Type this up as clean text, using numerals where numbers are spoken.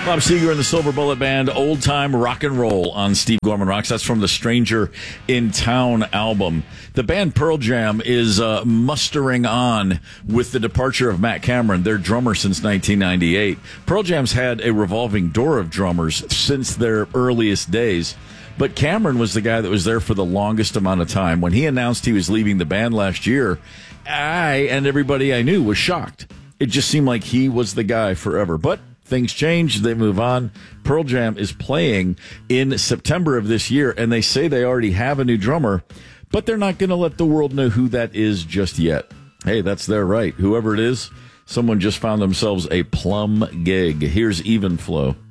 Bob Seger and the Silver Bullet Band, Old Time Rock and Roll on Steve Gorman Rocks. That's from the Stranger in Town album. The band Pearl Jam is mustering on with the departure of Matt Cameron, their drummer since 1998. Pearl Jam's had a revolving door of drummers since their earliest days. But Cameron was the guy that was there for the longest amount of time. When he announced he was leaving the band last year, I and everybody I knew was shocked. It just seemed like he was the guy forever. But things change, they move on. Pearl Jam is playing in September of this year, and they say they already have a new drummer, but they're not going to let the world know who that is just yet. Hey, that's their right. Whoever it is, someone just found themselves a plum gig. Here's Even Flow.